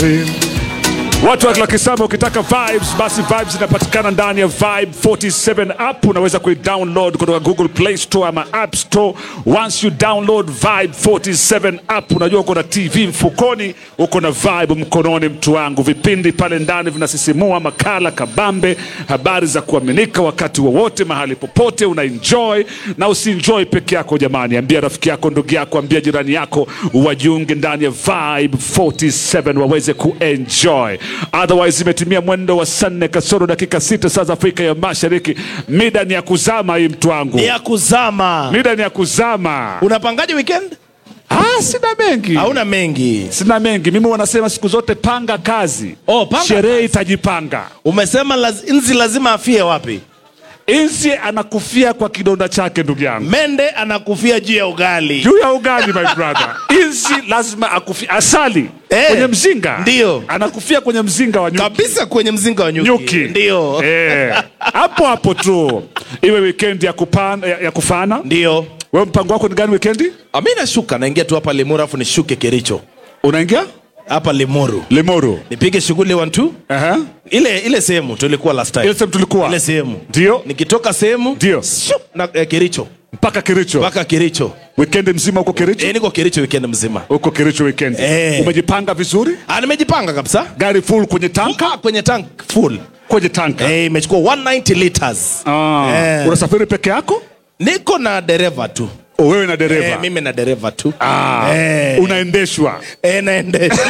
Watu wa Lakisama, ukitaka vibes, basi vibes zinapatikana ndani ya Vibe 47 app. Unaweza kuidownload kutoka Google Play Store ama App Store. Once you download Vibe 47 app, unajua uko na TV mfukoni, uko na Vibe mkononi, mtu wangu. Vipindi pale ndani vinasisimua, makala kabambe, habari za kuaminika wakati wowote, mahali popote. Unaenjoy na usienjoy peke yako jamani. Ambia rafiki yako, ndugu yako, ambia jirani yako wajiunge ndani ya Vibe 47 waweze kuenjoy. Otherwise imetimia mwendo wa 4:06 saa za Afrika ya Mashariki. Mida ni ya kuzama hii, mtu wangu. Ni ya kuzama. Mida ni ya kuzama. Unapangaje weekend? Sina mengi. Hauna mengi. Sina mengi. Mimi wanasema siku zote panga kazi. Panga. Sherehe itajipanga. Umesema inzi lazima afie wapi? Inzi anakufia kwa kidonda chake, ndugu yangu. Mende anakufia juu ya ugali. Juu ya ugali, my brother. Inzi lazima akufia. Asali kwenye mzinga. Ndio. Anakufia kwenye mzinga wa nyuki. Kabisa kwenye mzinga wa nyuki. Ndio. Hapo hapo tu. Iwe weekend ya kufana. Ndio. Wewe mpango wako ni gani weekend? Mimi nashuka, naingia tu hapa Limuru afu nishuke Kericho. Unaingia? Hapa Limuru. Nipige shughuli 1-2. Ile sehemu tulikuwa last time. Ile sehemu tulikuwa. Ile sehemu. Ndio. Nikitoka sehemu. Ndio. Na Kericho. Mpaka Kericho. Weekend mzima uko Kericho? Niko Kericho weekend mzima. Uko Kericho weekend. Umejipanga vizuri? Nimejipanga kabisa. Gari full kwenye tanka? Kwenye tank full. Kwenye tanka. Imechukua 190 liters. Unasafiri peke yako? Niko na dereva tu. Wewe na dereva? Mimi na dereva tu. Unaendeshwa? Naendeshwa.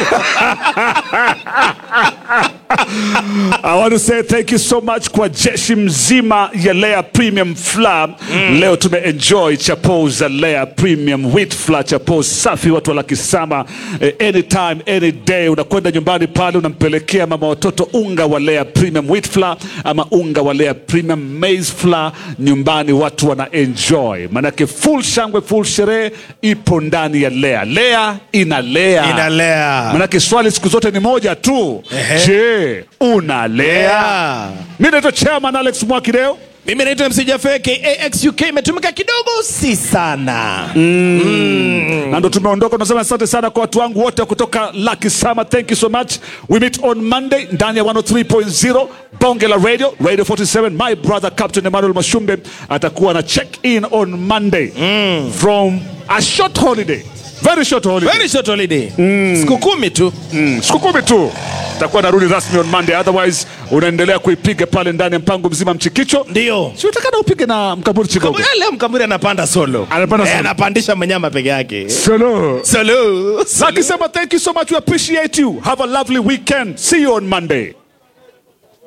I want to say thank you so much kwa jeshi mzima ya Lea Premium Flour. Leo tumeenjoy chapo za Lea Premium Wheat Flour, chapo safi, watu wa Lakisama. Anytime, any day, unakwenda nyumbani pale unampelekea mama watoto unga wa Lea Premium Wheat Flour ama unga wa Lea Premium Maize Flour, nyumbani watu wana enjoy. Manake full shangwe, full sherehe ipo ndani ya Lea. Lea inalea. Manake swali siku zote ni moja tu. Je, unalea? Mimi naitwa Chairman Alex Mwakideo. Mimi naitwa MC Jaffe KAXUK. Imetumika kidogo, si sana. Na ndo tumeondoka. Tunasema asante sana kwa watu wangu wote kutoka Lakisama. Thank you so much. We meet on Monday ndani ya 103.0 Bonge la Radio 47. My brother Captain Emmanuel Mashumbe atakuwa na check in on Monday from a short holiday. Very short holiday. Siku 10 tu. Siku 10 tu. Takuwa narudi rasmi on Monday. Otherwise unaendelea kuipiga pale ndani ya mpango mzima Mchikicho. Ndio. Si utakana upige na Mkamburi Chigogo. Leo Mkamburi anapanda solo. Anapandisha mnyama peke yake. Solo. Lakisema thank you so much. We appreciate you. Have a lovely weekend. See you on Monday.